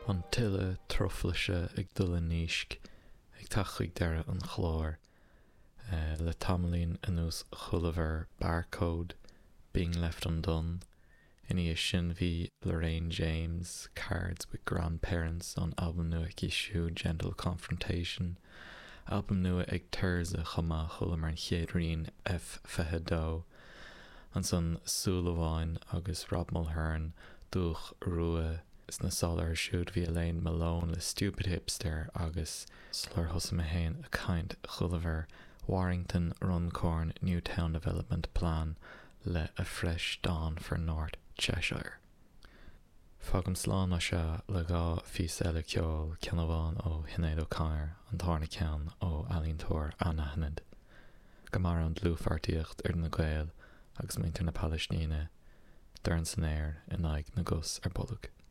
An tuile troflaise ag dul níisc ag tachaigh deire an chlár le tamlín anús chulamhar barcode being left undone. Any sin bhí Lorraine James, Cards with Grandparents on album nua ag issue Gentle Confrontation. Album nua ag tuirse chuma chulamar an chéadrín F Fehedó. An son Súlaháin agus Rob Mulhern dúch rua is na solar siúd bhí Elaine Malone le Stupid Hipster agus slur hosam a hain a kind chulamhar Warrington Runcorn Newtown Development Plan le a fresh dawn for North Cheshire. Fágam slán a se le gá fís eile ceol ceanháin ó Hinnéad O'Connor an tharna ceann ó Alíntóir Annahanad. Go mar an dlúfartíocht ar na Gael agus muintir na Palestine, Dern san air in aig na gus ar bolug.